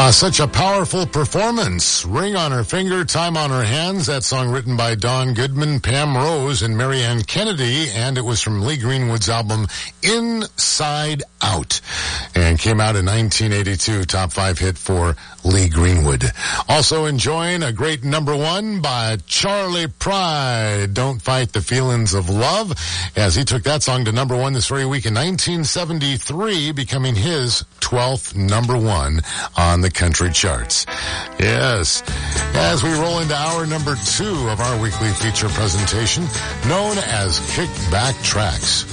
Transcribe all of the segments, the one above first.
Such a powerful performance. Ring on Her Finger, Time on Her Hands. That song written by Don Goodman, Pam Rose, and Marianne Kennedy. And it was from Lee Greenwood's album Inside Out. And came out in 1982. Top 5 hit for Lee Greenwood. Also enjoying a great number one by Charley Pride. Don't Fight the Feelings of Love. As he took that song to number one this very week in 1973, becoming his 12th number one on the country charts. Yes. As we roll into hour number 2 of our weekly feature presentation, known as Kickback Tracks.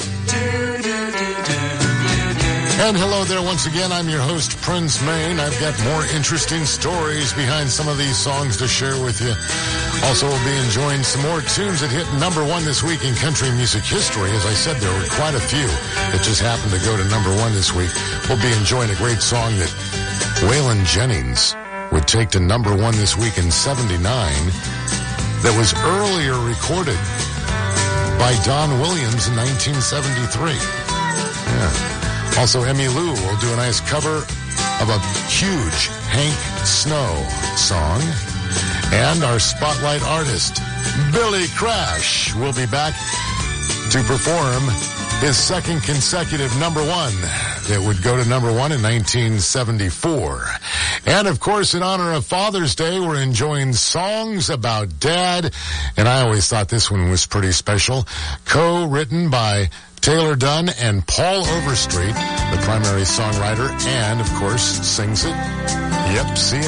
And hello there once again. I'm your host, Prince Main. I've got more interesting stories behind some of these songs to share with you. Also, we'll be enjoying some more tunes that hit number one this week in country music history. As I said, there were quite a few that just happened to go to number one this week. We'll be enjoying a great song that Waylon Jennings would take to number one this week in 79 that was earlier recorded by Don Williams in 1973. Yeah. Also, Emmy Lou will do a nice cover of a huge Hank Snow song. And our spotlight artist, Billy Crash, will be back to perform his second consecutive number one that would go to number one in 1974. And, of course, in honor of Father's Day, we're enjoying songs about Dad. And I always thought this one was pretty special. Co-written by Taylor Dunn and Paul Overstreet, the primary songwriter, and, of course, sings it. Yep, see